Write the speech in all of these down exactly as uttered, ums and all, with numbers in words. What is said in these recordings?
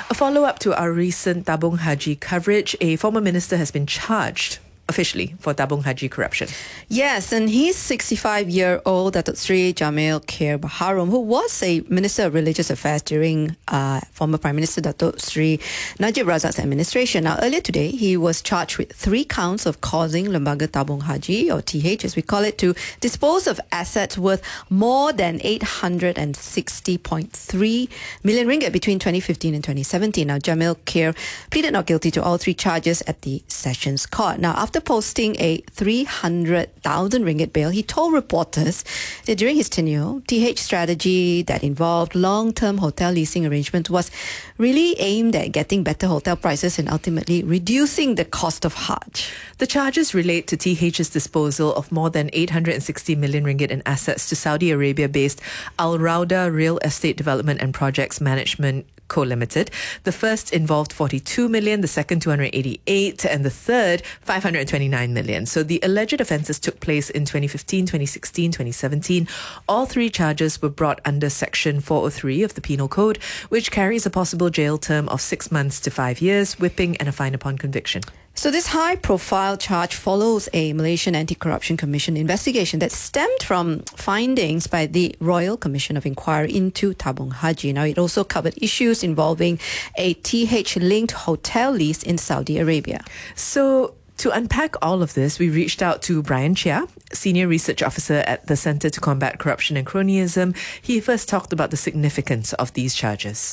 A follow-up to our recent Tabung Haji coverage, a former minister has been charged officially for Tabung Haji corruption. Yes, and he's sixty-five-year-old Datuk Sri Jamil Khair Baharom, who was a Minister of Religious Affairs during uh, former Prime Minister Datuk Sri Najib Razak's administration. Now, earlier today, he was charged with three counts of causing Lembaga Tabung Haji, or T H as we call it, to dispose of assets worth more than eight hundred sixty point three million ringgit between twenty fifteen and twenty seventeen. Now, Jamil Khair pleaded not guilty to all three charges at the Sessions Court. Now, after posting a three hundred thousand ringgit bail, he told reporters that during his tenure, T H strategy that involved long-term hotel leasing arrangements was really aimed at getting better hotel prices and ultimately reducing the cost of Hajj. The charges relate to T H's disposal of more than eight hundred sixty million ringgit in assets to Saudi Arabia-based Al Rauda Real Estate Development and Projects Management Co Limited. The first involved forty-two million, the second two hundred eighty-eight, and the third five hundred twenty-nine million. So the alleged offences took place in twenty fifteen, twenty sixteen, twenty seventeen. All three charges were brought under Section four oh three of the Penal Code, which carries a possible jail term of six months to five years, whipping and a fine upon conviction. So this high-profile charge follows a Malaysian Anti-Corruption Commission investigation that stemmed from findings by the Royal Commission of Inquiry into Tabung Haji. Now, it also covered issues involving a T H-linked hotel lease in Saudi Arabia. So, to unpack all of this, we reached out to Brian Chia, Senior Research Officer at the Centre to Combat Corruption and Cronyism. He first talked about the significance of these charges.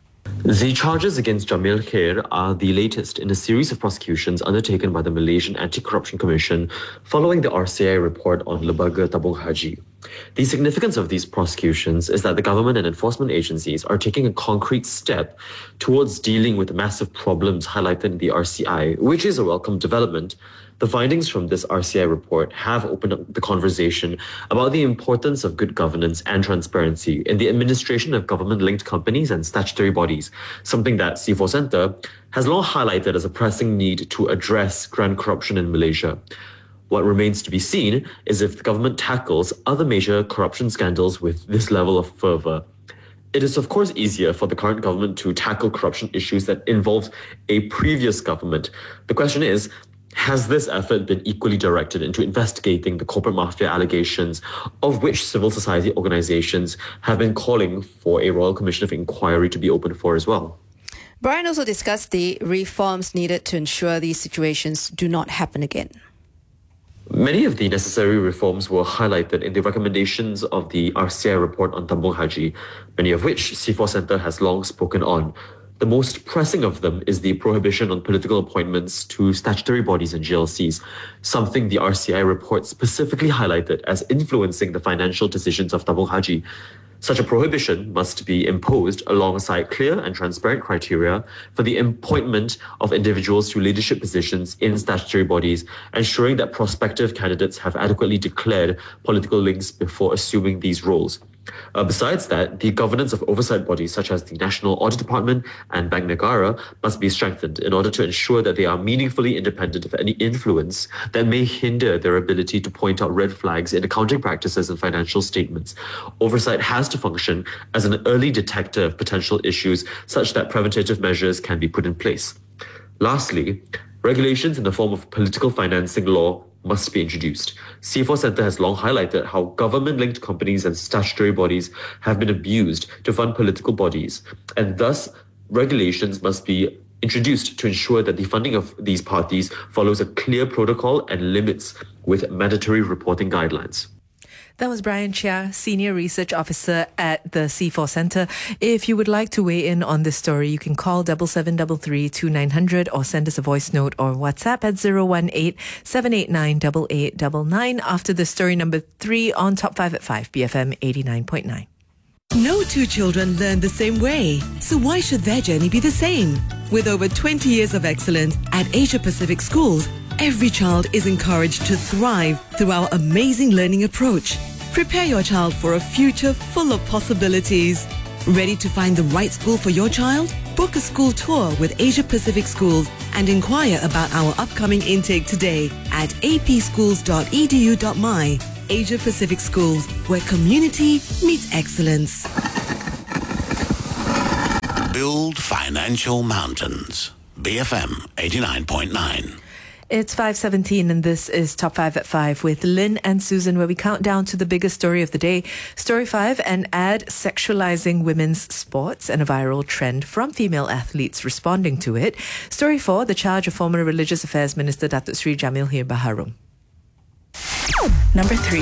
The charges against Jamil Khair are the latest in a series of prosecutions undertaken by the Malaysian Anti-Corruption Commission following the R C I report on Lembaga Tabung Haji. The significance of these prosecutions is that the government and enforcement agencies are taking a concrete step towards dealing with the massive problems highlighted in the R C I, which is a welcome development. The findings from this R C I report have opened up the conversation about the importance of good governance and transparency in the administration of government-linked companies and statutory bodies, something that C four Centre has long highlighted as a pressing need to address grand corruption in Malaysia. What remains to be seen is if the government tackles other major corruption scandals with this level of fervour. It is, of course, easier for the current government to tackle corruption issues that involved a previous government. The question is, has this effort been equally directed into investigating the corporate mafia allegations, of which civil society organizations have been calling for a Royal Commission of Inquiry to be opened for as well? Brian also discussed the reforms needed to ensure these situations do not happen again. Many of the necessary reforms were highlighted in the recommendations of the R C I report on Tabung Haji, many of which C four Centre has long spoken on. The most pressing of them is the prohibition on political appointments to statutory bodies and G L Cs, something the R C I report specifically highlighted as influencing the financial decisions of Tabung Haji. Such a prohibition must be imposed alongside clear and transparent criteria for the appointment of individuals to leadership positions in statutory bodies, ensuring that prospective candidates have adequately declared political links before assuming these roles. Uh, besides that, the governance of oversight bodies such as the National Audit Department and Bank Negara must be strengthened in order to ensure that they are meaningfully independent of any influence that may hinder their ability to point out red flags in accounting practices and financial statements. Oversight has to function as an early detector of potential issues such that preventative measures can be put in place. Lastly, regulations in the form of political financing law must be introduced. C four Centre has long highlighted how government-linked companies and statutory bodies have been abused to fund political bodies, and thus regulations must be introduced to ensure that the funding of these parties follows a clear protocol and limits with mandatory reporting guidelines. That was Brian Chia, Senior Research Officer at the C four Centre. If you would like to weigh in on this story, you can call seven seven three three two nine zero zero or send us a voice note or WhatsApp at zero one eight seven eight nine eight eight nine nine after the story number three on Top five at five, B F M eighty-nine point nine. No two children learn the same way, so why should their journey be the same? With over twenty years of excellence at Asia Pacific Schools, every child is encouraged to thrive through our amazing learning approach. Prepare your child for a future full of possibilities. Ready to find the right school for your child? Book a school tour with Asia Pacific Schools and inquire about our upcoming intake today at a p schools dot e d u dot m y. Asia Pacific Schools, where community meets excellence. Build financial mountains. B F M eighty-nine point nine. It's five seventeen and this is Top five at five with Lynn and Susan, where we count down to the biggest story of the day. Story five, an ad sexualizing women's sports and a viral trend from female athletes responding to it. Story four, the charge of former Religious Affairs Minister Datuk Seri Jamil Hir Baharom. Number three.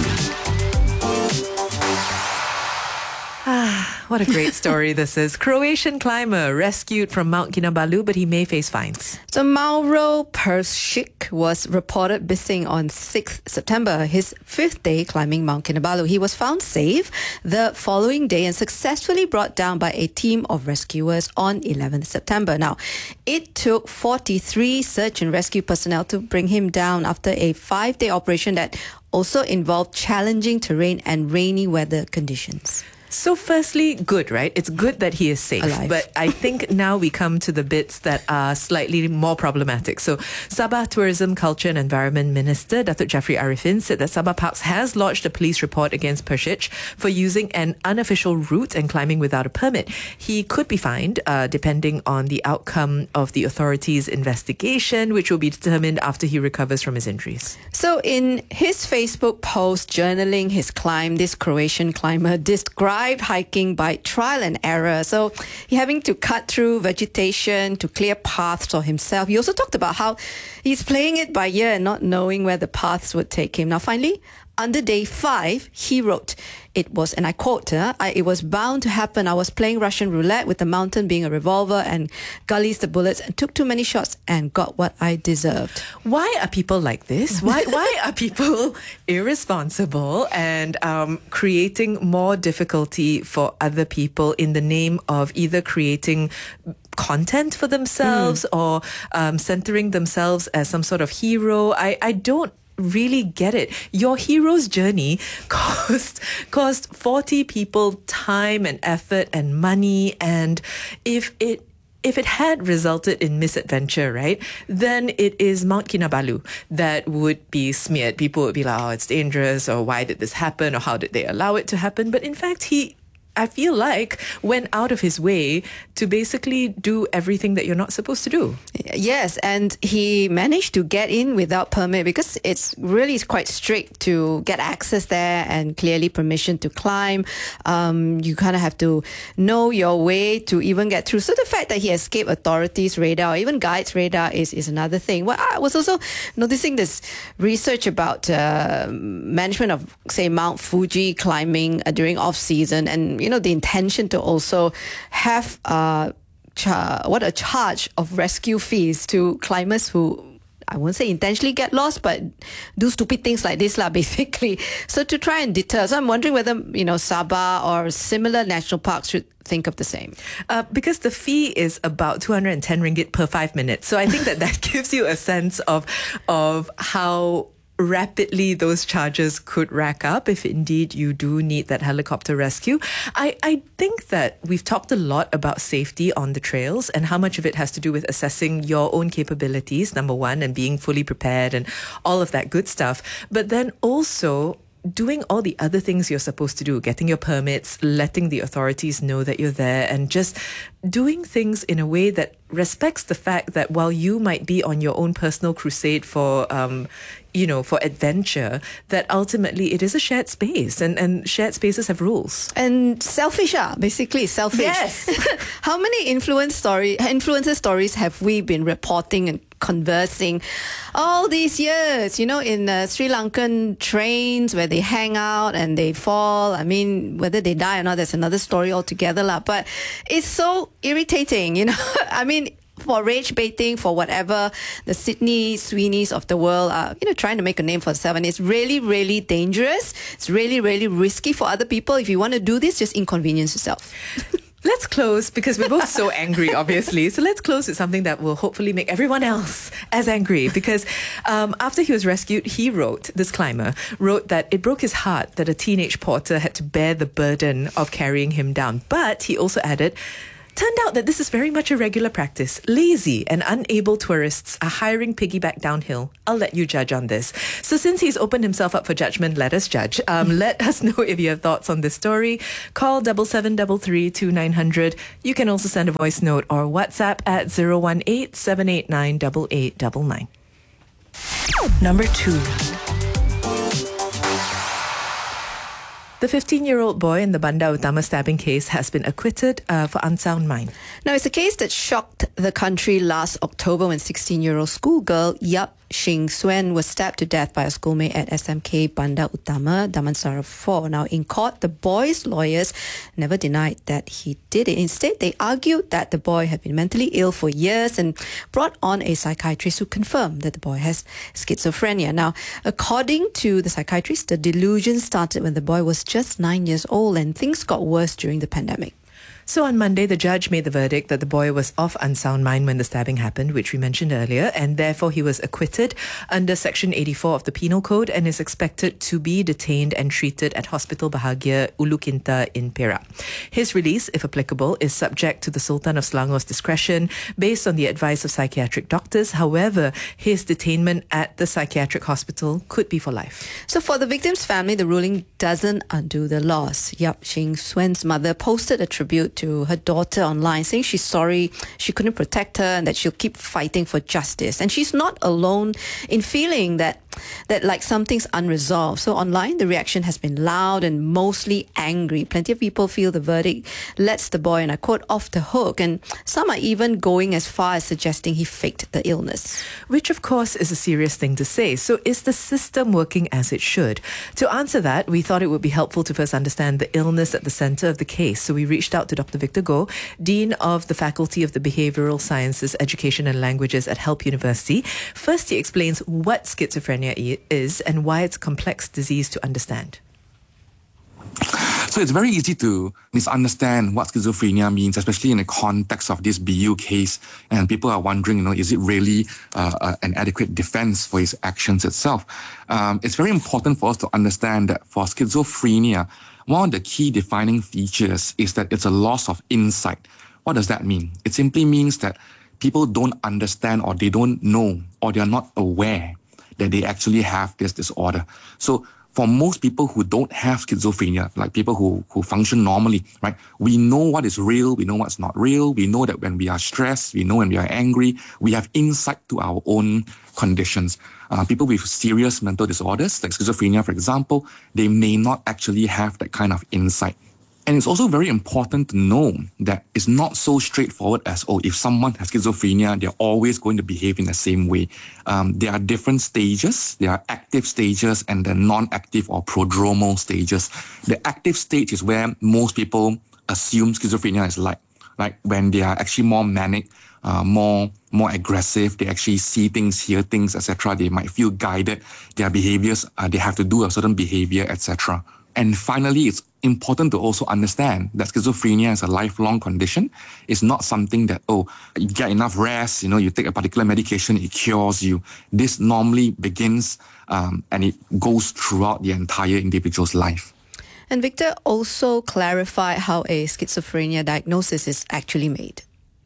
Ah, what a great story this is. Croatian climber rescued from Mount Kinabalu, but he may face fines. So Mauro Persic was reported missing on sixth September, his fifth day climbing Mount Kinabalu. He was found safe the following day and successfully brought down by a team of rescuers on eleventh September. Now, it took forty-three search and rescue personnel to bring him down after a five-day operation that also involved challenging terrain and rainy weather conditions. So firstly, good, right? It's good that he is safe. Alive. But I think now we come to the bits that are slightly more problematic. So Sabah Tourism, Culture and Environment Minister Datuk Jafri Arifin said that Sabah Parks has lodged a police report against Persic for using an unofficial route and climbing without a permit. He could be fined uh, depending on the outcome of the authorities' investigation, which will be determined after he recovers from his injuries. So in his Facebook post journaling his climb, this Croatian climber described hiking by trial and error. So he having to cut through vegetation to clear paths for himself. He also talked about how he's playing it by ear and not knowing where the paths would take him. Now finally, under day five, he wrote, it was, and I quote, uh, I, it was bound to happen. I was playing Russian roulette with the mountain being a revolver and gullies the bullets and took too many shots and got what I deserved. Why are people like this? Why why are people irresponsible and um, creating more difficulty for other people in the name of either creating content for themselves mm. or um, centering themselves as some sort of hero? I, I don't really get it. Your hero's journey cost cost forty people time and effort and money, and if it If it had resulted in misadventure, right, then it is Mount Kinabalu that would be smeared. People would be like, oh, it's dangerous, or why did this happen, or how did they allow it to happen? But in fact, he, I feel like, went out of his way to basically do everything that you're not supposed to do. Yes, and he managed to get in without permit because it's really quite strict to get access there and clearly permission to climb. Um, you kind of have to know your way to even get through. So the fact that he escaped authorities' radar or even guides' radar is, is another thing. Well, I was also noticing this research about uh, management of, say, Mount Fuji climbing uh, during off-season, and you know, the intention to also have uh, char- what a charge of rescue fees to climbers who, I won't say intentionally get lost, but do stupid things like this, lah, basically. So to try and deter. So I'm wondering whether, you know, Sabah or similar national parks should think of the same. Uh, because the fee is about two hundred ten ringgit per five minutes. So I think that that gives you a sense of of how rapidly those charges could rack up if indeed you do need that helicopter rescue. I, I think that we've talked a lot about safety on the trails and how much of it has to do with assessing your own capabilities, number one, and being fully prepared and all of that good stuff. But then also doing all the other things you're supposed to do, getting your permits, letting the authorities know that you're there, and just doing things in a way that respects the fact that while you might be on your own personal crusade for, um, you know, for adventure, that ultimately it is a shared space, and, and shared spaces have rules. And selfish, ah, basically selfish. Yes. How many influence story, influencer stories have we been reporting and conversing all these years, you know, in uh, Sri Lankan trains where they hang out and they fall? I mean, whether they die or not, that's another story altogether, lah. But it's so irritating, you know. I mean, for rage baiting, for whatever, the Sydney Sweeneys of the world are, you know, trying to make a name for themselves. And it's really, really dangerous. It's really, really risky for other people. If you want to do this, just inconvenience yourself. Let's close, because we're both so angry, obviously. So let's close with something that will hopefully make everyone else as angry. Because um, after he was rescued, he wrote, this climber wrote that it broke his heart that a teenage porter had to bear the burden of carrying him down. But he also added, Turned out that this is very much a regular practice. Lazy and unable tourists are hiring piggyback downhill. I'll let you judge on this. So since he's opened himself up for judgment, let us judge. Um, let us know if you have thoughts on this story. Call double seven double three two nine hundred. You can also send a voice note or WhatsApp at zero one eight seven eight nine eight eight nine nine. Number two. The fifteen-year-old boy in the Bandar Utama stabbing case has been acquitted uh, for unsound mind. Now, it's a case that shocked the country last October when sixteen-year-old schoolgirl Yap Shing Suen was stabbed to death by a schoolmate at S M K Bandar Utama, Damansara four. Now, in court, the boy's lawyers never denied that he did it. Instead, they argued that the boy had been mentally ill for years and brought on a psychiatrist who confirmed that the boy has schizophrenia. Now, according to the psychiatrist, the delusion started when the boy was just nine years old and things got worse during the pandemic. So on Monday, the judge made the verdict that the boy was of unsound mind when the stabbing happened, which we mentioned earlier, and therefore he was acquitted under Section eighty-four of the Penal Code and is expected to be detained and treated at Hospital Bahagia Ulu Kinta in Perak. His release, if applicable, is subject to the Sultan of Selangor's discretion based on the advice of psychiatric doctors. However, his detainment at the psychiatric hospital could be for life. So for the victim's family, the ruling doesn't undo the loss. Yap Shing Suen's mother posted a tribute to her daughter online saying she's sorry she couldn't protect her and that she'll keep fighting for justice. And she's not alone in feeling that that like something's unresolved. So online, the reaction has been loud and mostly angry. Plenty of people feel the verdict lets the boy, and I quote, off the hook. And some are even going as far as suggesting he faked the illness. Which, of course, is a serious thing to say. So is the system working as it should? To answer that, we thought it would be helpful to first understand the illness at the centre of the case. So we reached out to Doctor Victor Goh, Dean of the Faculty of the Behavioural Sciences, Education and Languages at Help University. First, he explains what schizophrenia is and why it's a complex disease to understand. So it's very easy to misunderstand what schizophrenia means, especially in the context of this B U case. And people are wondering, you know, is it really uh, uh, an adequate defense for his actions itself? Um, it's very important for us to understand that for schizophrenia, one of the key defining features is that it's a loss of insight. What does that mean? It simply means that people don't understand, or they don't know, or they are not aware that they actually have this disorder. So for most people who don't have schizophrenia, like people who, who function normally, right, we know what is real, we know what's not real, we know that when we are stressed, we know when we are angry, we have insight to our own conditions. Uh, people with serious mental disorders, like schizophrenia, for example, they may not actually have that kind of insight. And it's also very important to know that it's not so straightforward as, oh, if someone has schizophrenia, they're always going to behave in the same way. Um, there are different stages. There are active stages and the non-active or prodromal stages. The active stage is where most people assume schizophrenia is like, like when they are actually more manic, uh, more more aggressive, they actually see things, hear things, et cetera. They might feel guided. Their behaviors, uh, they have to do a certain behavior, et cetera. And finally, it's important to also understand that schizophrenia is a lifelong condition. It's not something that, oh, you get enough rest, you know, you take a particular medication, it cures you. This normally begins um, and it goes throughout the entire individual's life. And Victor also clarified how a schizophrenia diagnosis is actually made.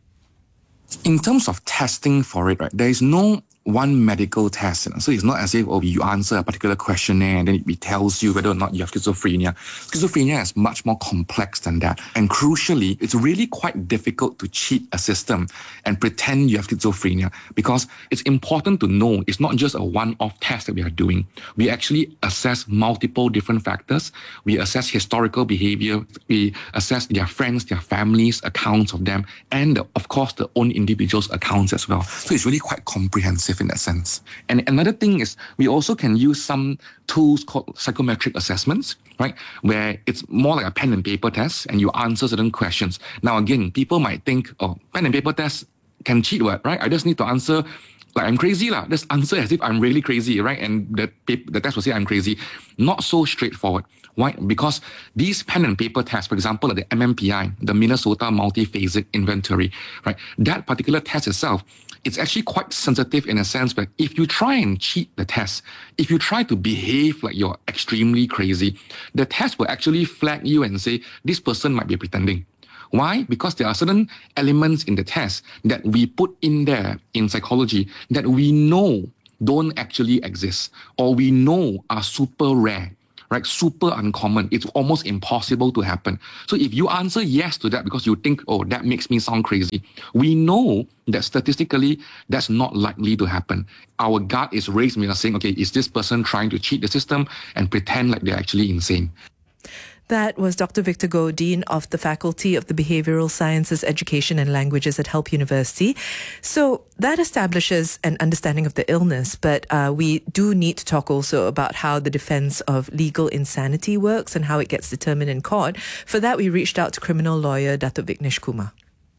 In terms of testing for it, right, there is no one medical test. You know? So it's not as if, oh, you answer a particular questionnaire and then it tells you whether or not you have schizophrenia. Schizophrenia is much more complex than that. And crucially, it's really quite difficult to cheat a system and pretend you have schizophrenia, because it's important to know it's not just a one-off test that we are doing. We actually assess multiple different factors. We assess historical behavior. We assess their friends, their families, accounts of them, and of course, the own individual's accounts as well. So it's really quite comprehensive in that sense. And another thing is we also can use some tools called psychometric assessments, right? Where it's more like a pen and paper test and you answer certain questions. Now, again, people might think, oh, pen and paper test can cheat what, right? I just need to answer like I'm crazy lah. Just answer as if I'm really crazy, right? And the paper, the test will say I'm crazy. Not so straightforward. Why? Because these pen and paper tests, for example, like the M M P I, the Minnesota Multiphasic Inventory, right? That particular test itself, it's actually quite sensitive in a sense where if you try and cheat the test, if you try to behave like you're extremely crazy, the test will actually flag you and say, this person might be pretending. Why? Because there are certain elements in the test that we put in there in psychology that we know don't actually exist, or we know are super rare, right? Super uncommon. It's almost impossible to happen. So if you answer yes to that because you think, oh, that makes me sound crazy, we know that statistically that's not likely to happen. Our guard is raised when we are saying, okay, is this person trying to cheat the system and pretend like they're actually insane? That was Doctor Victor Goh, Dean of the Faculty of the Behavioral Sciences, Education and Languages at Help University. So that establishes an understanding of the illness, but uh, we do need to talk also about how the defense of legal insanity works and how it gets determined in court. For that, we reached out to criminal lawyer Datuk Vignesh Kumar.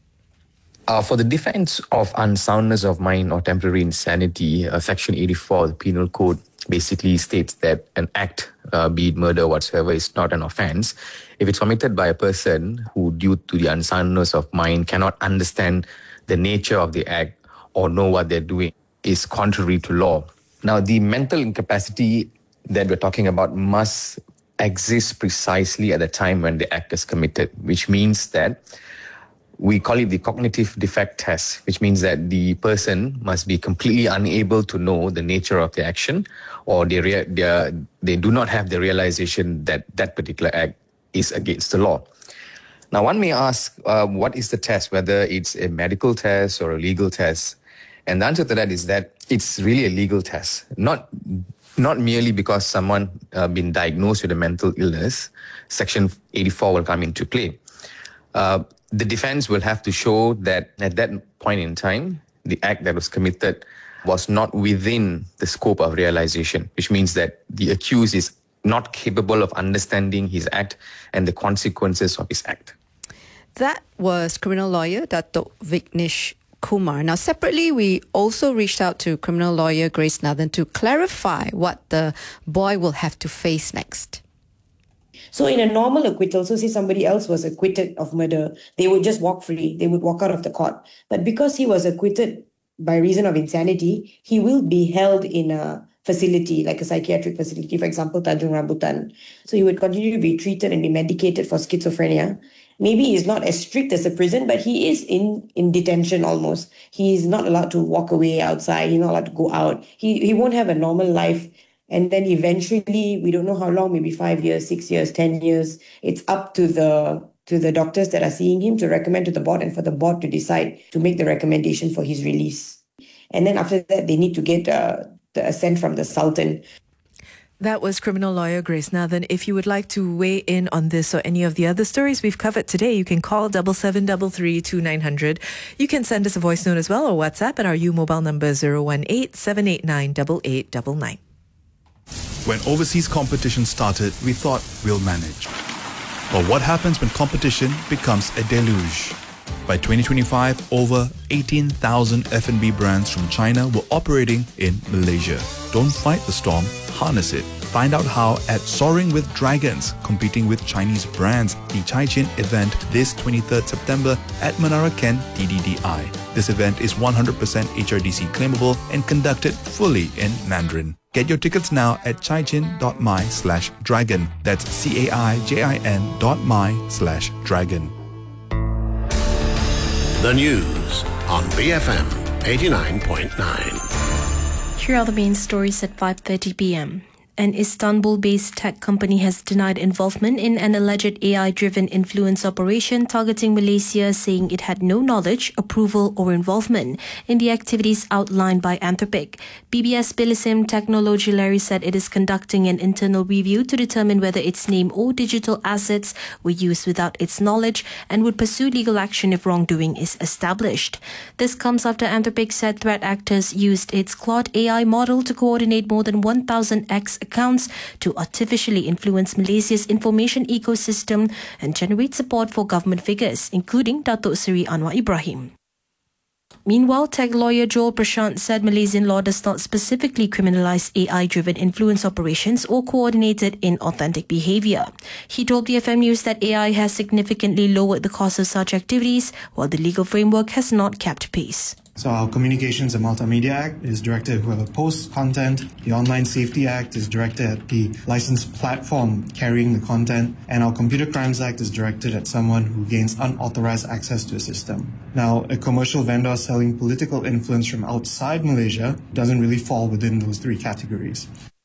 Uh, for the defense of unsoundness of mind or temporary insanity, uh, Section eighty-four of the Penal Code basically states that an act, uh, be it murder or whatsoever, is not an offence if it's committed by a person who, due to the unsoundness of mind, cannot understand the nature of the act or know what they're doing, is contrary to law. Now, the mental incapacity that we're talking about must exist precisely at the time when the act is committed, which means that we call it the cognitive defect test, which means that the person must be completely unable to know the nature of the action, or they rea- they, are, they do not have the realization that that particular act is against the law. Now, one may ask, uh, what is the test, whether it's a medical test or a legal test? And the answer to that is that it's really a legal test, not not merely because someone uh, been diagnosed with a mental illness. Section eighty-four will come into play. Uh, the defense will have to show that at that point in time, the act that was committed was not within the scope of realization, which means that the accused is not capable of understanding his act and the consequences of his act. That was criminal lawyer Datuk Vignesh Kumar. Now, separately, we also reached out to criminal lawyer Grace Nathan to clarify what the boy will have to face next. So in a normal acquittal, so say somebody else was acquitted of murder, they would just walk free. They would walk out of the court. But because he was acquitted by reason of insanity, he will be held in a facility, like a psychiatric facility, for example, Tanjung Rambutan. So he would continue to be treated and be medicated for schizophrenia. Maybe he's not as strict as a prison, but he is in, in detention almost. He is not allowed to walk away outside. He's not allowed to go out. He, he won't have a normal life. And then eventually, we don't know how long, maybe five years, six years, ten years. It's up to the to the doctors that are seeing him to recommend to the board and for the board to decide to make the recommendation for his release. And then after that, they need to get uh, the assent from the Sultan. That was criminal lawyer Grace Nathan. If you would like to weigh in on this or any of the other stories we've covered today, you can call double seven double three two nine hundred. You can send us a voice note as well or WhatsApp at our U mobile number zero one eight seven eight nine eight eight nine nine. When overseas competition started, we thought we'll manage. But what happens when competition becomes a deluge? By twenty twenty-five, over eighteen thousand F and B brands from China were operating in Malaysia. Don't fight the storm, harness it. Find out how at Soaring with Dragons, competing with Chinese brands, the Caichin event this twenty-third September at Menara Ken D D D I. This event is one hundred percent H R D C claimable and conducted fully in Mandarin. Get your tickets now at caichin.my slash dragon. That's C-A-I-J-I-N dot my slash dragon. The news on B F M eighty-nine point nine. Here are the main stories at five thirty p.m. An Istanbul-based tech company has denied involvement in an alleged A I-driven influence operation targeting Malaysia, saying it had no knowledge, approval or involvement in the activities outlined by Anthropic. B B S Bilisim Technology Larry said it is conducting an internal review to determine whether its name or digital assets were used without its knowledge and would pursue legal action if wrongdoing is established. This comes after Anthropic said threat actors used its Claude A I model to coordinate more than one thousand X accounts to artificially influence Malaysia's information ecosystem and generate support for government figures, including Datuk Seri Anwar Ibrahim. Meanwhile, tech lawyer Joel Prashant said Malaysian law does not specifically criminalise A I-driven influence operations or coordinated inauthentic behaviour. He told B F M News that A I has significantly lowered the cost of such activities, while the legal framework has not kept pace. So our Communications and Multimedia Act is directed at whoever posts content. The Online Safety Act is directed at the licensed platform carrying the content. And our Computer Crimes Act is directed at someone who gains unauthorized access to a system. Now, a commercial vendor selling political influence from outside Malaysia doesn't really fall within those three categories.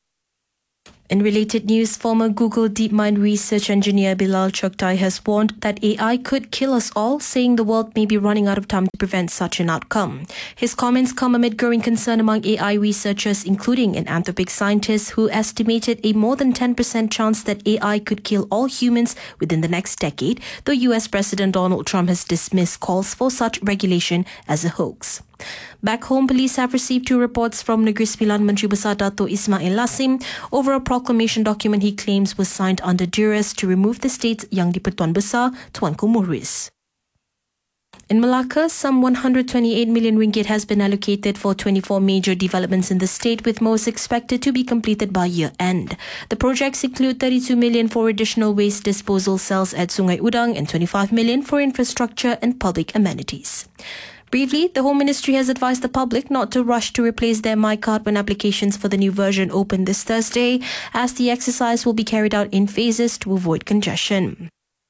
In related news, former Google DeepMind research engineer Bilal Choktai has warned that A I could kill us all, saying the world may be running out of time to prevent such an outcome. His comments come amid growing concern among A I researchers, including an Anthropic scientist who estimated a more than ten percent chance that A I could kill all humans within the next decade, though U S President Donald Trump has dismissed calls for such regulation as a hoax. Back home, police have received two reports from Negeri Sembilan Menteri Besar Dato Ismail Lassim over a proclamation document he claims was signed under duress to remove the state's Yang di-Pertuan Besar, Tuanku Muhriz. In Malacca, some one hundred twenty-eight million ringgit has been allocated for twenty-four major developments in the state, with most expected to be completed by year-end. The projects include thirty-two million for additional waste disposal cells at Sungai Udang and twenty-five million for infrastructure and public amenities. Briefly, the Home Ministry has advised the public not to rush to replace their MyCard when applications for the new version open this Thursday, as the exercise will be carried out in phases to avoid congestion.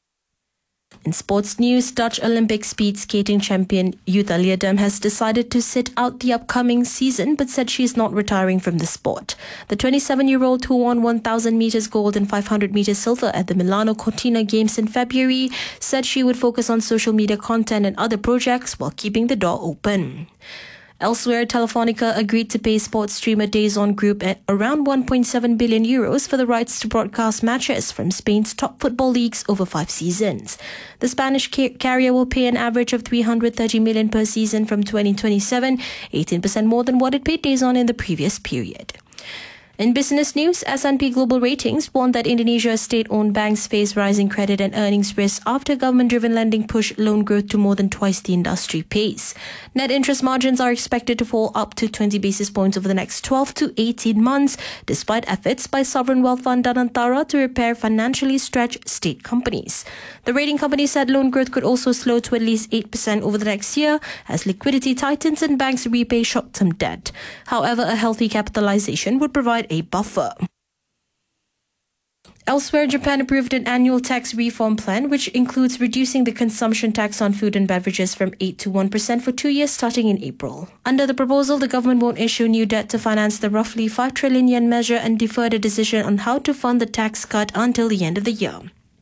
In sports news, Dutch Olympic speed skating champion Jutta Leerdam has decided to sit out the upcoming season but said she is not retiring from the sport. The twenty-seven-year-old who won one thousand meters gold and five hundred meters silver at the Milano Cortina Games in February said she would focus on social media content and other projects while keeping the door open. Elsewhere, Telefonica agreed to pay sports streamer DAZN Group at around one point seven billion euros for the rights to broadcast matches from Spain's top football leagues over five seasons. The Spanish car- carrier will pay an average of three hundred thirty million per season from twenty twenty-seven, eighteen percent more than what it paid DAZN in the previous period. In business news, S and P Global Ratings warned that Indonesia's state-owned banks face rising credit and earnings risks after government-driven lending pushed loan growth to more than twice the industry pace. Net interest margins are expected to fall up to twenty basis points over the next twelve to eighteen months, despite efforts by sovereign wealth fund Danantara to repair financially stretched state companies. The rating company said loan growth could also slow to at least eight percent over the next year as liquidity tightens and banks repay short-term debt. However, a healthy capitalization would provide a buffer. Elsewhere, Japan approved an annual tax reform plan, which includes reducing the consumption tax on food and beverages from eight to one percent for two years starting in April. Under the proposal, the government won't issue new debt to finance the roughly five trillion yen measure and defer the decision on how to fund the tax cut until the end of the year.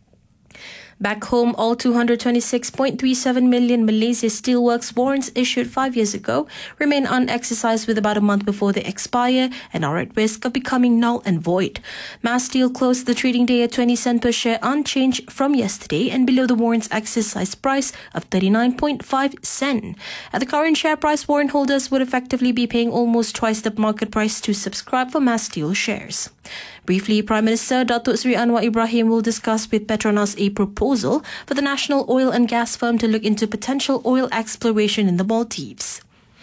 Back home, all two hundred twenty-six point three seven million Malaysia Steelworks warrants issued five years ago remain unexercised with about a month before they expire and are at risk of becoming null and void. Mass Steel closed the trading day at twenty cents per share unchanged from yesterday and below the warrants exercise price of thirty-nine point five cents. At the current share price, warrant holders would effectively be paying almost twice the market price to subscribe for Mass Steel shares. Briefly, Prime Minister Datuk Seri Anwar Ibrahim will discuss with Petronas a proposal for the national oil and gas firm to look into potential oil exploration in the Maldives.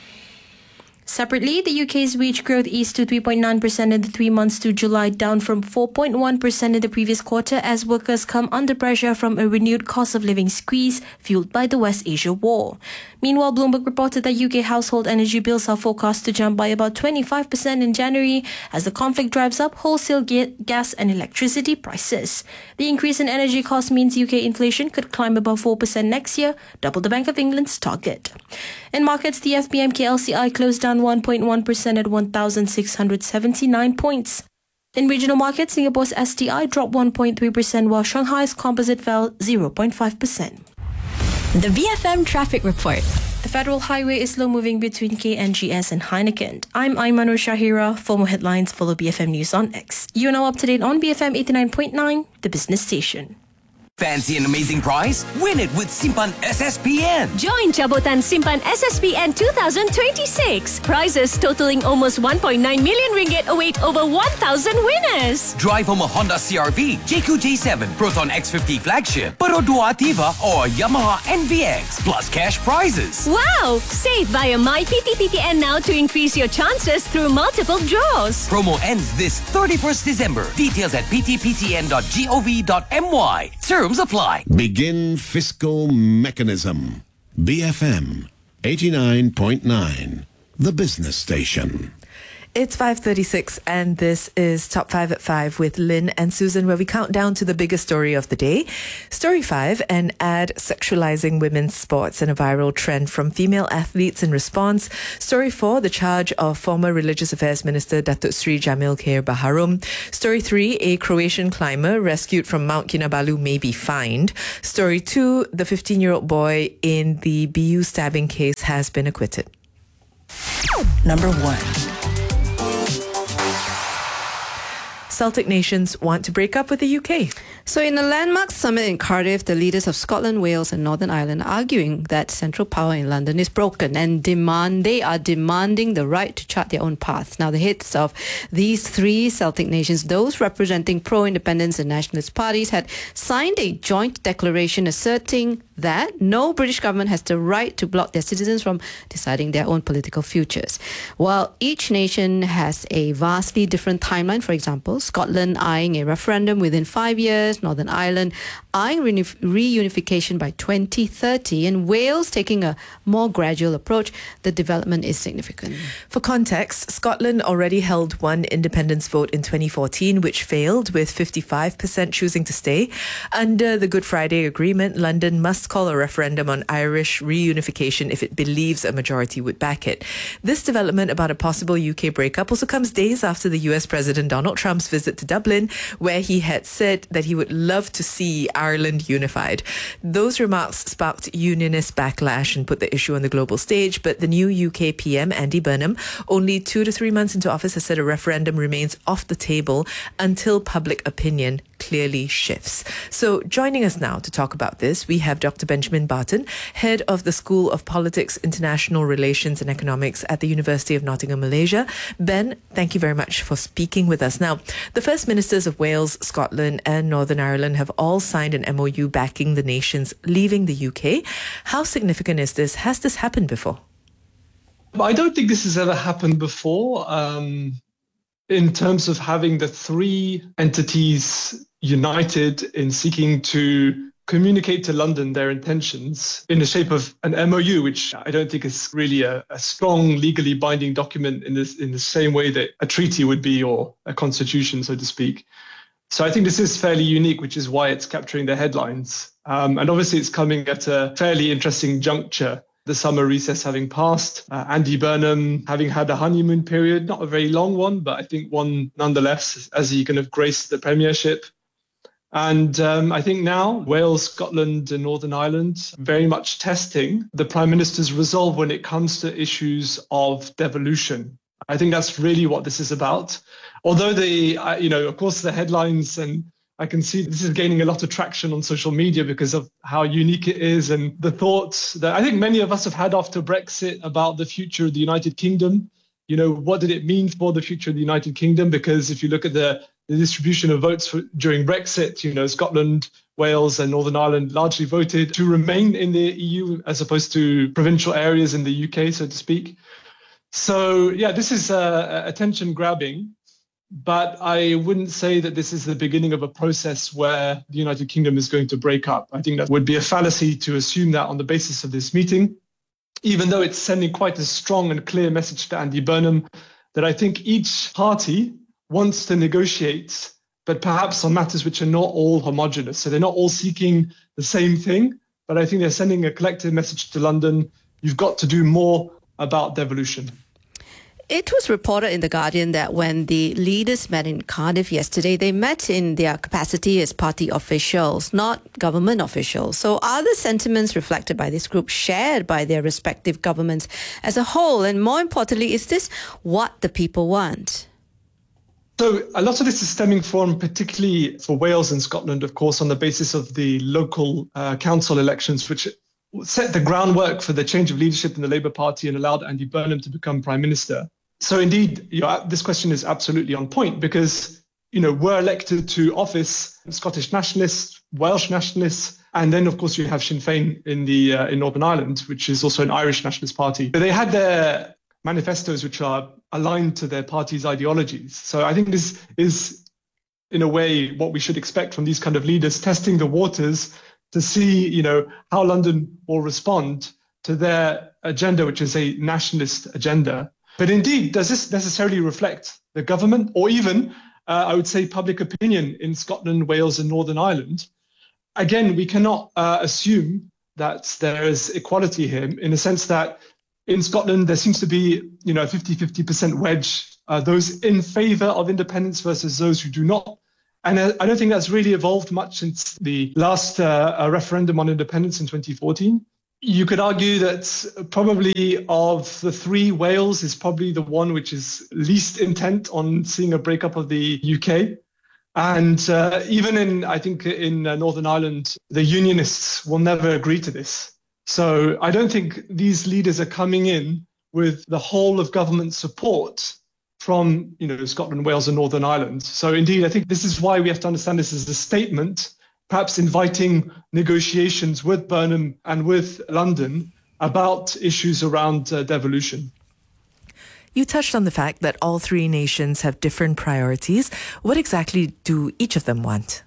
Separately, the U K's wage growth eased to three point nine percent in the three months to July, down from four point one percent in the previous quarter as workers come under pressure from a renewed cost of living squeeze fueled by the West Asia war. Meanwhile, Bloomberg reported that U K household energy bills are forecast to jump by about twenty-five percent in January as the conflict drives up wholesale ga- gas and electricity prices. The increase in energy costs means U K inflation could climb above four percent next year, double the Bank of England's target. In markets, the F B M K L C I closed down one point one percent at one thousand six hundred seventy-nine points. In regional markets, Singapore's S T I dropped one point three percent while Shanghai's composite fell zero point five percent. The B F M Traffic Report. The Federal Highway is slow-moving between K N G S and Heineken. I'm Aymanur Shahira. For more headlines, follow B F M News on X. You're now up to date on B F M eighty-nine point nine, the business station. Fancy an amazing prize? Win it with Simpan S S P N. Join Jabotan Simpan S S P N twenty twenty-six. Prizes totaling almost one point nine million ringgit await over one thousand winners. Drive home a Honda C R V, J Q J seven, Proton X fifty flagship, Paro dua Ativa or Yamaha N V X, plus cash prizes. Wow! Save via My P T P T N now to increase your chances through multiple draws. Promo ends this thirty-first December. Details at p t p t n dot gov dot m y. Terms apply. Begin fiscal mechanism. B F M eighty-nine point nine, the business station. It's five thirty-six and this is Top five at five with Lynn and Susan, where we count down to the biggest story of the day. Story five, an ad sexualizing women's sports and a viral trend from female athletes in response. Story four, the charge of former Religious Affairs Minister Datuk Seri Jamil Khair Baharom. Story three, a Croatian climber rescued from Mount Kinabalu may be fined. Story two, the fifteen-year-old boy in the B U stabbing case has been acquitted. Number one. Celtic nations want to break up with the U K. So in a landmark summit in Cardiff, the leaders of Scotland, Wales and Northern Ireland are arguing that central power in London is broken and demand they are demanding the right to chart their own paths. Now, the heads of these three Celtic nations, those representing pro-independence and nationalist parties, had signed a joint declaration asserting that no British government has the right to block their citizens from deciding their own political futures. While each nation has a vastly different timeline, for example, Scotland eyeing a referendum within five years, Northern Ireland eyeing reunif- reunification by twenty thirty, and Wales taking a more gradual approach, the development is significant. For context, Scotland already held one independence vote in twenty fourteen, which failed, with fifty-five percent choosing to stay. Under the Good Friday Agreement, London must call a referendum on Irish reunification if it believes a majority would back it. This development about a possible U K breakup also comes days after the U S President Donald Trump's visit to Dublin, where he had said that he would love to see Ireland unified. Those remarks sparked unionist backlash and put the issue on the global stage, but the new U K P M, Andy Burnham, only two to three months into office, has said a referendum remains off the table until public opinion clearly shifts. So joining us now to talk about this, we have Doctor Benjamin Barton, head of the School of Politics, International Relations and Economics at the University of Nottingham, Malaysia. Ben, thank you very much for speaking with us. Now, the First Ministers of Wales, Scotland and Northern Ireland have all signed an M O U backing the nations leaving the U K. How significant is this? Has this happened before? I don't think this has ever happened before. Um, in terms of having the three entities united in seeking to communicate to London their intentions in the shape of an M O U, which I don't think is really a, a strong legally binding document in this in the same way that a treaty would be, or a constitution, so to speak. So I think this is fairly unique, which is why it's capturing the headlines. Um, and obviously it's coming at a fairly interesting juncture. The summer recess having passed, uh, Andy Burnham having had a honeymoon period, not a very long one, but I think one nonetheless, as he kind of graced the premiership. And um, I think now Wales, Scotland and Northern Ireland very much testing the Prime Minister's resolve when it comes to issues of devolution. I think that's really what this is about. Although the, uh, you know, of course, the headlines, and I can see this is gaining a lot of traction on social media because of how unique it is and the thoughts that I think many of us have had after Brexit about the future of the United Kingdom. You know, what did it mean for the future of the United Kingdom? Because if you look at the, the distribution of votes for, during Brexit, you know, Scotland, Wales and Northern Ireland largely voted to remain in the E U as opposed to provincial areas in the U K, so to speak. So, yeah, this is uh, attention grabbing. But I wouldn't say that this is the beginning of a process where the United Kingdom is going to break up. I think that would be a fallacy to assume that on the basis of this meeting, even though it's sending quite a strong and clear message to Andy Burnham that I think each party wants to negotiate, but perhaps on matters which are not all homogenous. So they're not all seeking the same thing, but I think they're sending a collective message to London. You've got to do more about devolution. It was reported in The Guardian that when the leaders met in Cardiff yesterday, they met in their capacity as party officials, not government officials. So are the sentiments reflected by this group shared by their respective governments as a whole? And more importantly, is this what the people want? So a lot of this is stemming from, particularly for Wales and Scotland, of course, on the basis of the local uh, council elections, which set the groundwork for the change of leadership in the Labour Party and allowed Andy Burnham to become Prime Minister. So indeed, you know, this question is absolutely on point because, you know, we're elected to office Scottish nationalists, Welsh nationalists, and then, of course, you have Sinn Féin in the uh, in Northern Ireland, which is also an Irish nationalist party. But they had their manifestos which are aligned to their party's ideologies. So I think this is, in a way, what we should expect from these kind of leaders, testing the waters to see, you know, how London will respond to their agenda, which is a nationalist agenda. But indeed, does this necessarily reflect the government or even, uh, I would say, public opinion in Scotland, Wales and Northern Ireland? Again, we cannot uh, assume that there is equality here in the sense that in Scotland, there seems to be, you know, a fifty-fifty percent wedge, uh, those in favour of independence versus those who do not. And uh, I don't think that's really evolved much since the last uh, referendum on independence in twenty fourteen. You could argue that probably of the three, Wales is probably the one which is least intent on seeing a breakup of the U K. And uh, even in, I think, in uh, Northern Ireland, the unionists will never agree to this. So I don't think these leaders are coming in with the whole of government support from, you know, Scotland, Wales and Northern Ireland. So indeed, I think this is why we have to understand this as a statement, perhaps inviting negotiations with Burnham and with London about issues around uh, devolution. You touched on the fact that all three nations have different priorities. What exactly do each of them want?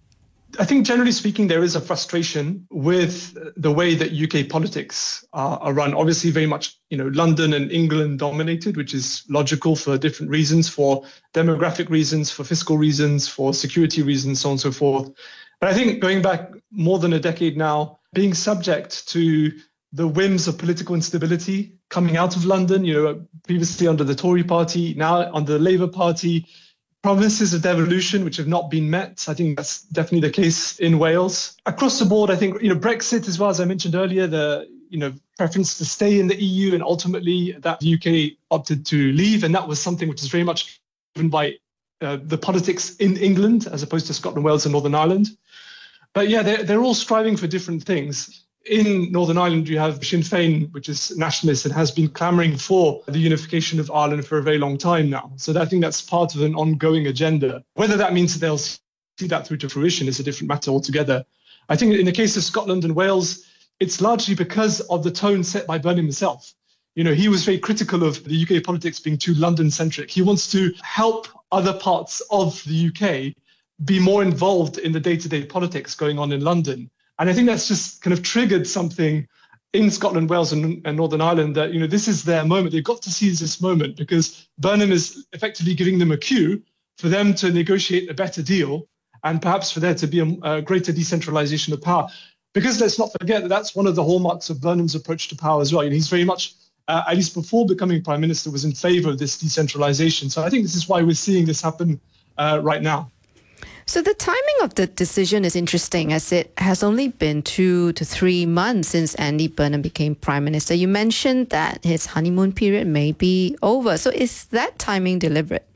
I think generally speaking, there is a frustration with the way that U K politics are, are run. Obviously, very much, you know, London and England dominated, which is logical for different reasons, for demographic reasons, for fiscal reasons, for security reasons, so on and so forth. But I think going back more than a decade now, being subject to the whims of political instability coming out of London, you know, previously under the Tory party, now under the Labour Party, promises of devolution which have not been met. I think that's definitely the case in Wales. Across the board, I think, you know, Brexit as well, as I mentioned earlier, the, you know, preference to stay in the E U and ultimately that the U K opted to leave. And that was something which is very much driven by uh, the politics in England as opposed to Scotland, Wales and Northern Ireland. But yeah, they're, they're all striving for different things. In Northern Ireland, you have Sinn Féin, which is nationalist and has been clamouring for the unification of Ireland for a very long time now. So I think that's part of an ongoing agenda. Whether that means that they'll see that through to fruition is a different matter altogether. I think in the case of Scotland and Wales, it's largely because of the tone set by Burnham himself. You know, he was very critical of the U K politics being too London-centric. He wants to help other parts of the U K be more involved in the day-to-day politics going on in London. And I think that's just kind of triggered something in Scotland, Wales and, and Northern Ireland that, you know, this is their moment. They've got to seize this moment because Burnham is effectively giving them a cue for them to negotiate a better deal and perhaps for there to be a, a greater decentralization of power. Because let's not forget that that's one of the hallmarks of Burnham's approach to power as well. You know, he's very much, uh, at least before becoming Prime Minister, was in favor of this decentralization. So I think this is why we're seeing this happen uh, right now. So the timing of the decision is interesting as it has only been two to three months since Andy Burnham became Prime Minister. You mentioned that his honeymoon period may be over. So is that timing deliberate?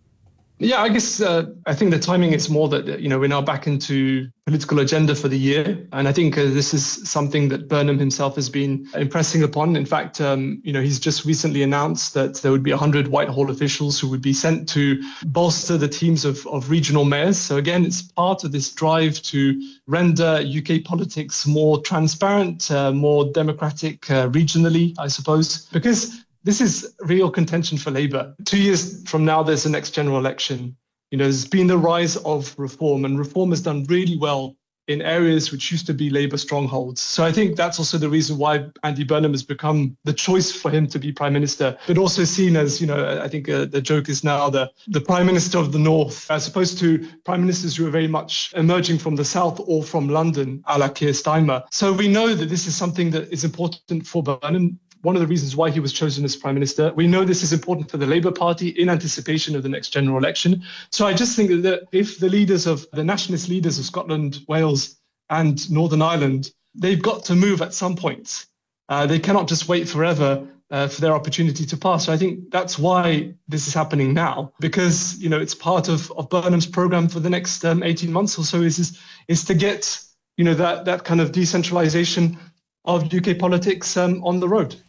Yeah, I guess uh, I think the timing is more that, you know, we're now back into political agenda for the year. And I think uh, this is something that Burnham himself has been impressing upon. In fact, um, you know, he's just recently announced that there would be one hundred Whitehall officials who would be sent to bolster the teams of, of regional mayors. So again, it's part of this drive to render U K politics more transparent, uh, more democratic uh, regionally, I suppose, because this is real contention for Labour. Two years from now, there's the next general election. You know, there's been the rise of reform, and reform has done really well in areas which used to be Labour strongholds. So I think that's also the reason why Andy Burnham has become the choice for him to be Prime Minister, but also seen as, you know, I think uh, the joke is now the, the Prime Minister of the North, as opposed to Prime Ministers who are very much emerging from the South or from London, a la Keir Starmer. So we know that this is something that is important for Burnham. One of the reasons why he was chosen as Prime Minister. We know this is important for the Labour Party in anticipation of the next general election. So I just think that if the leaders of the nationalist leaders of Scotland, Wales and Northern Ireland, they've got to move at some point. Uh, they cannot just wait forever uh, for their opportunity to pass. So I think that's why this is happening now, because, you know, it's part of, of Burnham's programme for the next um, eighteen months or so is, is, is to get, you know, that, that kind of decentralisation of U K politics um, on the road.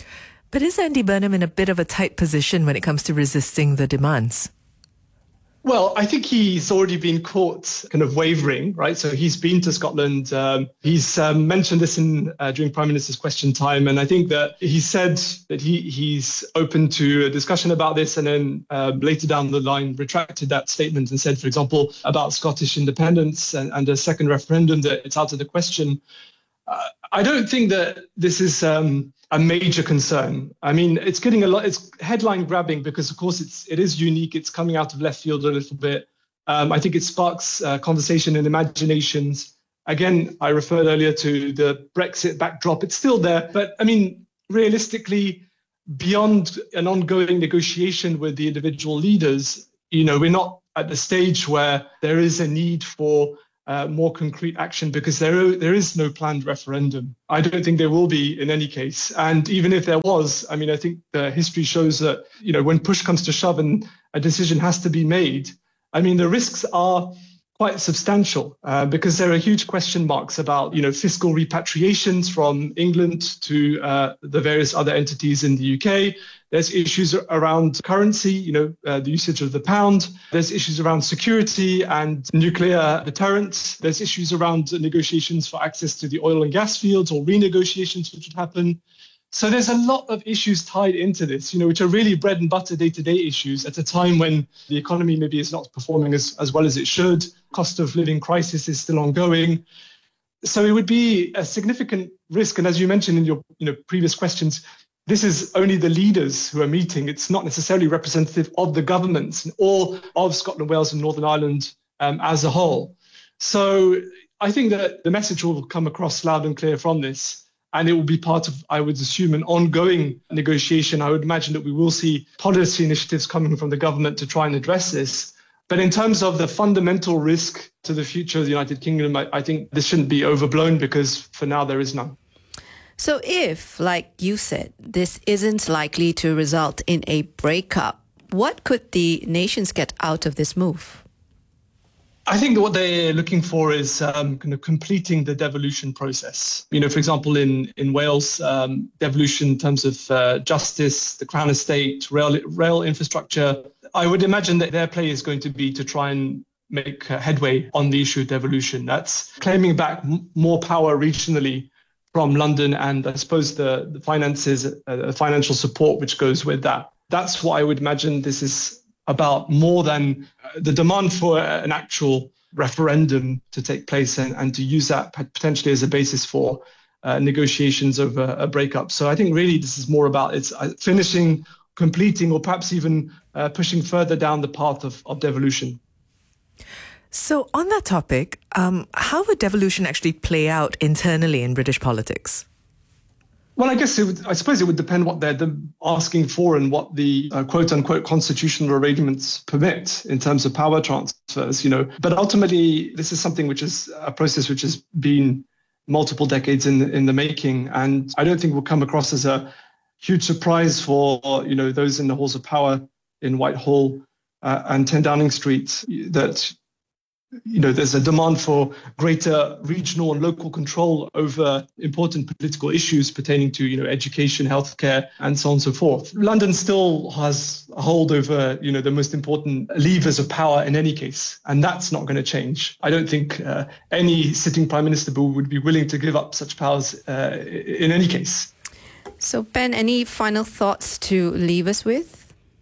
But is Andy Burnham in a bit of a tight position when it comes to resisting the demands? Well, I think he's already been caught kind of wavering, right? So he's been to Scotland. Um, he's um, mentioned this in uh, during Prime Minister's question time. And I think that he said that he he's open to a discussion about this and then uh, later down the line retracted that statement and said, for example, about Scottish independence and, and a second referendum that it's out of the question. uh, I don't think that this is um, a major concern. I mean, it's getting a lot, it's headline grabbing because, of course, it's, it is unique. It's coming out of left field a little bit. Um, I think it sparks uh, conversation and imaginations. Again, I referred earlier to the Brexit backdrop. It's still there. But I mean, realistically, beyond an ongoing negotiation with the individual leaders, you know, we're not at the stage where there is a need for uh, more concrete action because there, there is no planned referendum. I don't think there will be in any case. And even if there was, I mean, I think the history shows that, you know, when push comes to shove and a decision has to be made, I mean, the risks are quite substantial uh, because there are huge question marks about, you know, fiscal repatriations from England to uh, the various other entities in the U K. There's issues around currency, you know, uh, the usage of the pound. There's issues around security and nuclear deterrence. There's issues around negotiations for access to the oil and gas fields or renegotiations which would happen. So there's a lot of issues tied into this, you know, which are really bread and butter day-to-day issues at a time when the economy maybe is not performing as, as well as it should. Cost of living crisis is still ongoing. So it would be a significant risk. And as you mentioned in your you know, previous questions, this is only the leaders who are meeting. It's not necessarily representative of the governments or of Scotland, Wales and Northern Ireland um, as a whole. So I think that the message will come across loud and clear from this. And it will be part of, I would assume, an ongoing negotiation. I would imagine that we will see policy initiatives coming from the government to try and address this. But in terms of the fundamental risk to the future of the United Kingdom, I, I think this shouldn't be overblown because for now there is none. So if, like you said, this isn't likely to result in a breakup, what could the nations get out of this move? I think what they're looking for is um, kind of completing the devolution process. You know, for example, in, in Wales, um, devolution in terms of uh, justice, the Crown Estate, rail, rail infrastructure. I would imagine that their play is going to be to try and make uh, headway on the issue of devolution. That's claiming back m- more power regionally from London and I suppose the, the finances, uh, the financial support which goes with that. That's what I would imagine this is about more than the demand for an actual referendum to take place and, and to use that potentially as a basis for uh, negotiations over a breakup. So I think really this is more about it's finishing, completing, or perhaps even uh, pushing further down the path of, of devolution. So on that topic, um, how would devolution actually play out internally in British politics? Well, I guess it would, I suppose it would depend what they're asking for and what the uh, quote-unquote constitutional arrangements permit in terms of power transfers, you know. But ultimately, this is something which is a process which has been multiple decades in, in the making. And I don't think will come across as a huge surprise for, you know, those in the halls of power in Whitehall uh, and ten Downing Street that, you know, there's a demand for greater regional and local control over important political issues pertaining to, you know, education, healthcare, and so on and so forth. London still has a hold over, you know, the most important levers of power in any case, and that's not going to change. I don't think uh, any sitting Prime Minister would be willing to give up such powers uh, in any case. So, Ben, any final thoughts to leave us with?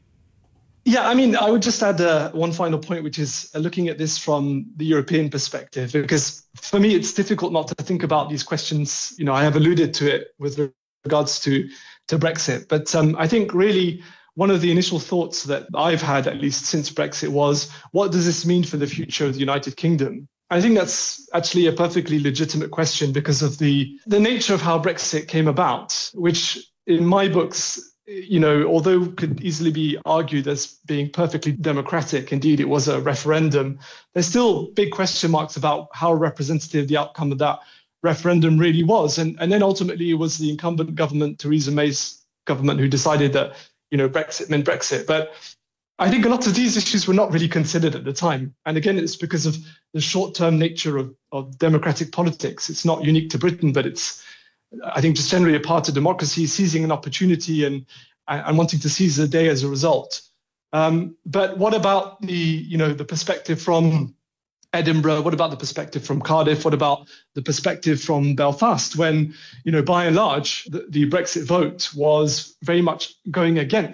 Yeah, I mean, I would just add uh, one final point, which is uh, looking at this from the European perspective, because for me, it's difficult not to think about these questions. You know, I have alluded to it with regards to, to Brexit. But um, I think really one of the initial thoughts that I've had, at least since Brexit, was what does this mean for the future of the United Kingdom? I think that's actually a perfectly legitimate question because of the, the nature of how Brexit came about, which in my books, you know, although could easily be argued as being perfectly democratic, indeed it was a referendum, there's still big question marks about how representative the outcome of that referendum really was. And, and then ultimately it was the incumbent government, Theresa May's government, who decided that, you know, Brexit meant Brexit. But I think a lot of these issues were not really considered at the time. And again, it's because of the short-term nature of, of democratic politics. It's not unique to Britain, but it's, I think, just generally a part of democracy, seizing an opportunity and and wanting to seize the day as a result. Um, but what about the, you know, the perspective from Edinburgh? What about the perspective from Cardiff? What about the perspective from Belfast? When, you know, by and large, the, the Brexit vote was very much going against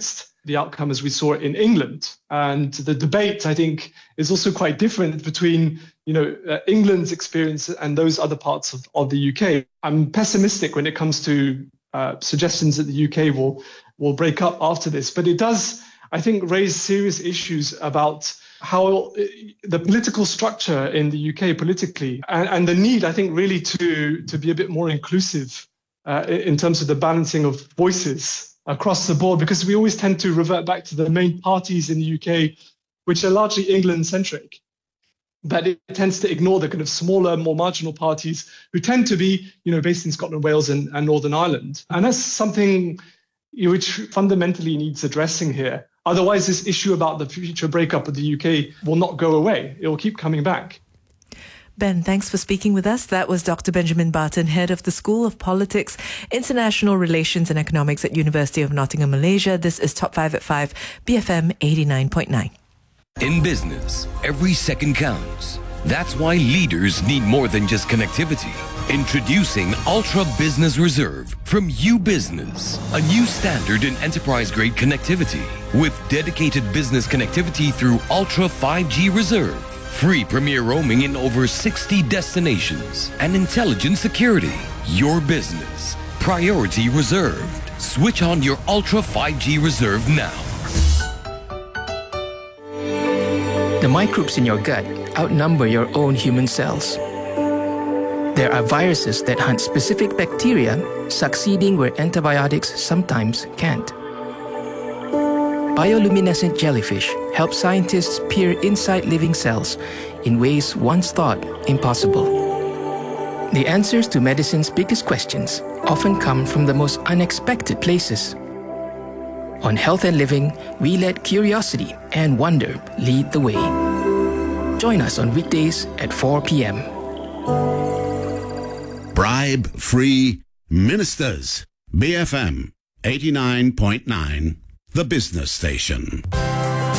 the outcome as we saw it in England. And the debate, I think, is also quite different between, you know, uh, England's experience and those other parts of, of the U K. I'm pessimistic when it comes to uh, suggestions that the U K will will break up after this, but it does, I think, raise serious issues about how the political structure in the U K politically and, and the need, I think, really to, to be a bit more inclusive uh, in terms of the balancing of voices across the board, because we always tend to revert back to the main parties in the U K, which are largely England-centric. But it tends to ignore the kind of smaller, more marginal parties who tend to be, you know, based in Scotland, Wales, and, and Northern Ireland. And that's something which fundamentally needs addressing here. Otherwise, this issue about the future breakup of the U K will not go away. It will keep coming back. Ben, thanks for speaking with us. That was Doctor Benjamin Barton, head of the School of Politics, International Relations and Economics at University of Nottingham, Malaysia. This is Top five at five, B F M eighty-nine point nine. In business, every second counts. That's why leaders need more than just connectivity. Introducing Ultra Business Reserve from U-Business, a new standard in enterprise-grade connectivity with dedicated business connectivity through Ultra five G Reserve. Free premier roaming in over sixty destinations and intelligent security. Your business. Priority reserved. Switch on your Ultra five G Reserve now. The microbes in your gut outnumber your own human cells. There are viruses that hunt specific bacteria, succeeding where antibiotics sometimes can't. Bioluminescent jellyfish help scientists peer inside living cells in ways once thought impossible. The answers to medicine's biggest questions often come from the most unexpected places. On Health and Living, we let curiosity and wonder lead the way. Join us on weekdays at four p.m. Bribe-free ministers. B F M eighty-nine point nine, the business station.